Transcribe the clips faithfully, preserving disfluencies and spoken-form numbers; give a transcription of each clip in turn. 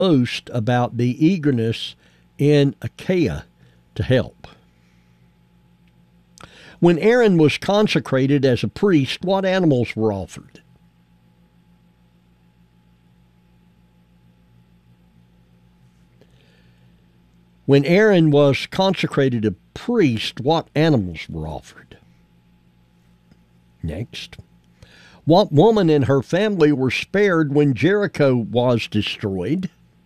boast about the eagerness in Achaia to help. When Aaron was consecrated as a priest, what animals were offered? When Aaron was consecrated a priest, what animals were offered? Next. What woman and her family were spared when Jericho was destroyed?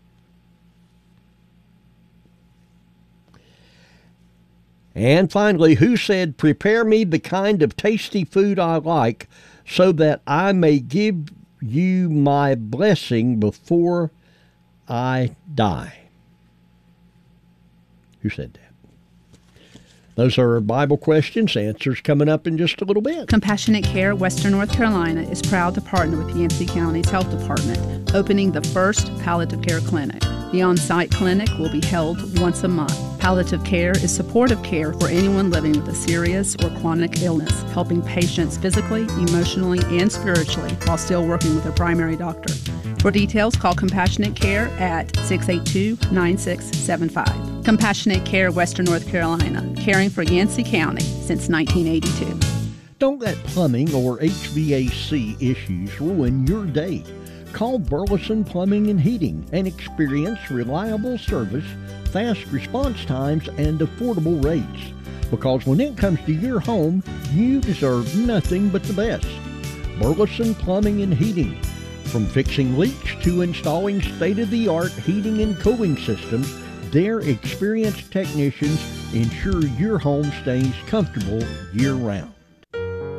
And finally, who said, "Prepare me the kind of tasty food I like, so that I may give you my blessing before I die"? Who said that? Those are our Bible questions. Answers coming up in just a little bit. Compassionate Care Western North Carolina is proud to partner with Yancey County's Health Department, opening the first palliative care clinic. The on-site clinic will be held once a month. Palliative care is supportive care for anyone living with a serious or chronic illness, helping patients physically, emotionally, and spiritually while still working with their primary doctor. For details, call Compassionate Care at six eight two, nine six seven five. Compassionate Care Western North Carolina, caring for Yancey County since nineteen eighty-two. Don't let plumbing or H V A C issues ruin your day. Call Burleson Plumbing and Heating and experience reliable service, fast response times, and affordable rates. Because when it comes to your home, you deserve nothing but the best. Burleson Plumbing and Heating. From fixing leaks to installing state-of-the-art heating and cooling systems, their experienced technicians ensure your home stays comfortable year-round.